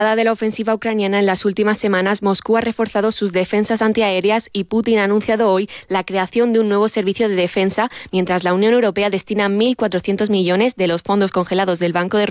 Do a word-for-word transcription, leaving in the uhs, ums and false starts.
de la ofensiva ucraniana en las últimas semanas, Moscú ha reforzado sus defensas antiaéreas y Putin ha anunciado hoy la creación de un nuevo servicio de defensa, mientras la Unión Europea destina mil cuatrocientos millones de los fondos congelados del Banco de